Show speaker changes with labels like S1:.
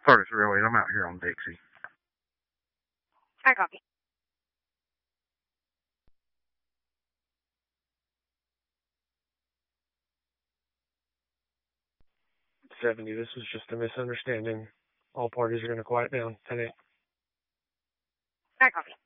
S1: Sardis Railway. I'm out here on Dixie.
S2: I copy.
S3: $70, this was just a misunderstanding. All parties are going to quiet down. 10-8.
S2: I copy.